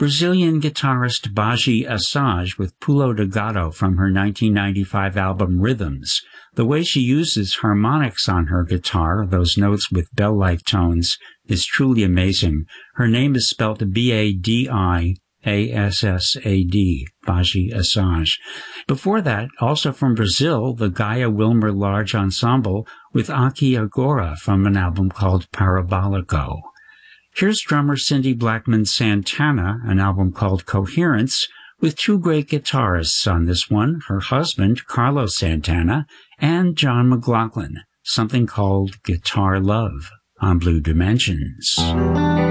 Brazilian guitarist Baji Assange with Pulo de Gato from her 1995 album Rhythms. The way she uses harmonics on her guitar, those notes with bell-like tones, is truly amazing. Her name is spelled B-A-D-I-A-S-S-A-D, Baji Assange. Before that, also from Brazil, the Gaia Wilmer Large Ensemble with Aki Agora from an album called Parabolico. Here's drummer Cindy Blackman Santana, an album called Coherence, with two great guitarists on this one, her husband, Carlos Santana, and John McLaughlin, something called Guitar Love on Blue Dimensions.